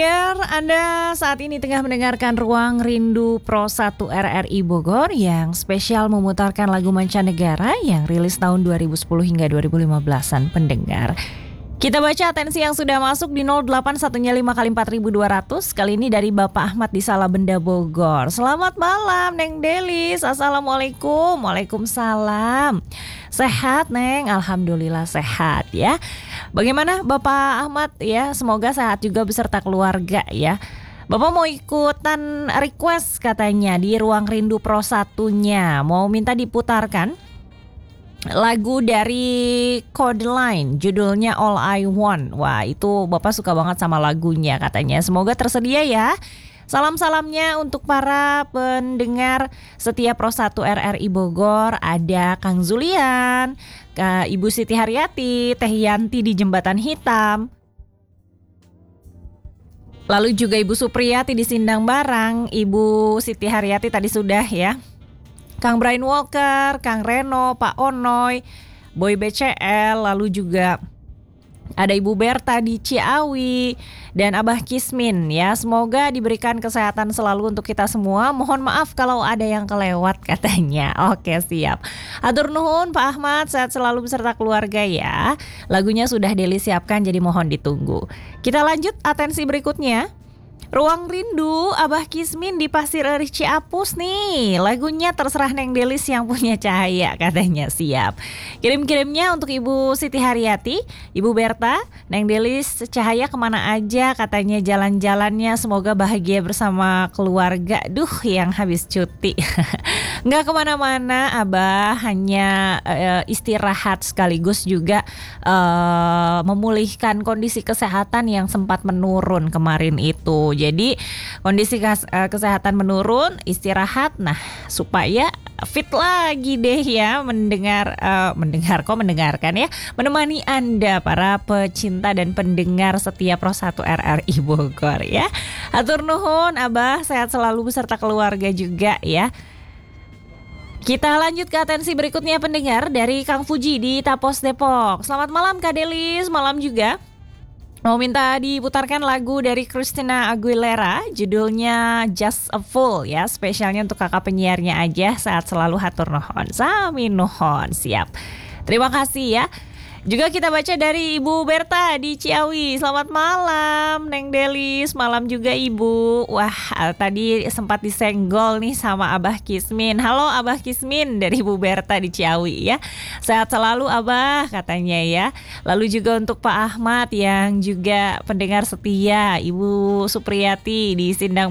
Anda saat ini tengah mendengarkan Ruang Rindu Pro 1 RRI Bogor yang spesial memutarkan lagu mancanegara yang rilis tahun 2010 hingga 2015-an pendengar. Kita baca atensi yang sudah masuk di 08115 kali ini dari Bapak Ahmad di Salabenda Bogor. Selamat malam Neng Delis. Assalamualaikum. Waalaikumsalam. Sehat Neng? Alhamdulillah sehat ya. Bagaimana Bapak Ahmad ya? Semoga sehat juga beserta keluarga ya. Bapak mau ikutan request katanya di Ruang Rindu Pro 1-nya. Mau minta diputarkan lagu dari Codeline, judulnya All I Want. Wah, itu Bapak suka banget sama lagunya katanya. Semoga tersedia ya. Salam-salamnya untuk para pendengar setia Pro 1 RRI Bogor. Ada Kang Zulian, Ibu Siti Haryati, Teh Yanti di Jembatan Hitam. Lalu juga Ibu Supriyati di Sindang Barang. Ibu Siti Haryati tadi sudah ya. Kang Brian Walker, Kang Reno, Pak Onoy, Boy BCL, lalu juga ada Ibu Berta di Ciawi dan Abah Kismin ya. Semoga diberikan kesehatan selalu untuk kita semua. Mohon maaf kalau ada yang kelewat katanya. Oke, siap. Hatur nuhun Pak Ahmad, sehat selalu beserta keluarga ya. Lagunya sudah Deli siapkan, jadi mohon ditunggu. Kita lanjut atensi berikutnya. Ruang Rindu Abah Kismin di Pasir Erih Ciapus nih. Lagunya terserah Neng Delis yang punya cahaya katanya. Siap. Kirim-kirimnya untuk Ibu Siti Haryati, Ibu Berta, Neng Delis cahaya kemana aja katanya jalan-jalannya. Semoga bahagia bersama keluarga. Duh, yang habis cuti. Nggak kemana-mana Abah, hanya istirahat sekaligus juga memulihkan kondisi kesehatan yang sempat menurun kemarin itu. Jadi kondisi kesehatan menurun, istirahat, nah supaya fit lagi deh ya mendengarkan ya, menemani Anda para pecinta dan pendengar setia Pro 1 RRI Bogor ya. Hatur nuhun Abah, sehat selalu beserta keluarga juga ya. Kita lanjut ke atensi berikutnya pendengar dari Kang Fuji di Tapos Depok. Selamat malam Kak Delis, malam juga. Mau minta diputarkan lagu dari Christina Aguilera, judulnya Just a Fool ya, spesialnya untuk kakak penyiarnya aja. Sehat selalu, hatur nuhun. Sami nuhun, siap. Terima kasih ya. Juga kita baca dari Ibu Berta di Ciawi. Selamat malam Neng Delis, malam juga Ibu. Wah, tadi sempat disenggol nih sama Abah Kismin. Halo Abah Kismin dari Ibu Berta di Ciawi ya. Sehat selalu Abah katanya ya. Lalu juga untuk Pak Ahmad yang juga pendengar setia, Ibu Supriyati di Sindang